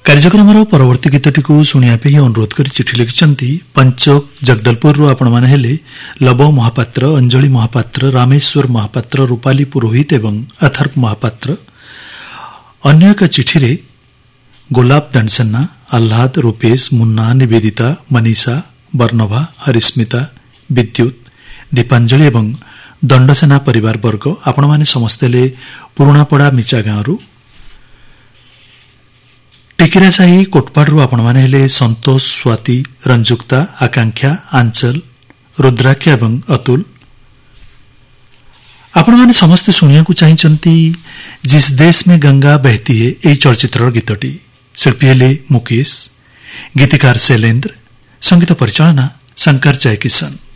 କାର୍ଯ୍ୟକ୍ରମର ପରବର୍ତ୍ତୀ ଗୀତଟିକୁ ଶୁଣିବା ପାଇଁ ଅନୁରୋଧ କରି ଚିଠି ଲେଖିଛନ୍ତି ପଞ୍ଚୋକ ଜଗଦଲପୁରରୁ ଆପଣମାନେ ହେଲେ ଲବ ମହାପାତ୍ର, ଅଞ୍ଜଳି ମହାପାତ୍ର, ରାମେଶ୍ୱର ମହାପାତ୍ର, ରୂପାଲି ପୁରୋହିତ ଏବଂ ଅଥର୍ବ ମହାପାତ୍ର। ଅନ୍ୟ ଏକ ଚିଠିରେ ଗୋଲାପ ଦଣ୍ଡସେନା, ଆହ୍ଲାଦ, ରୂପେଶ, ମୁନ୍ନା, ନିବେଦିତା, ମନୀଷା, ବର୍ଣ୍ଣଭା, ହରିସ୍ମିତା, ବିଦ୍ୟୁତ, ଦୀପାଞ୍ଜଳି ଏବଂ ଦଣ୍ଡସେନା ପରିବାର ବର୍ଗ ଆପଣମାନେ ସମସ୍ତେ ହେଲେ ପୁରୁଣାପଡ଼ା ମିଚା ଗାଁରୁ। ଟିକିରାସାହି କୋଟପାଡ଼ରୁ ଆପଣମାନେ ହେଲେ ସନ୍ତୋଷ, ସ୍ୱାତି, ରଞ୍ଜୁକ୍ତା, ଆକାଂକ୍ଷା, ଆଞ୍ଚଲ, ରୁଦ୍ରାକ୍ଷ ଏବଂ ଅତୁଲ। ଆପଣମାନେ ସମସ୍ତେ ଶୁଣିବାକୁ ଚାହିଁଛନ୍ତି ଜିସ୍ ଦେଶ ମେ ଗଙ୍ଗା ବହତି ହେ ଏହି ଚଳଚ୍ଚିତ୍ରର ଗୀତଟି। ଶିଳ୍ପୀ ହେଲେ ମୁକେଶ, ଗୀତିକାର ଶୈଲେନ୍ଦ୍ର, ସଙ୍ଗୀତ ପରିଚାଳନା ଶଙ୍କର ଜୟକିଶନ।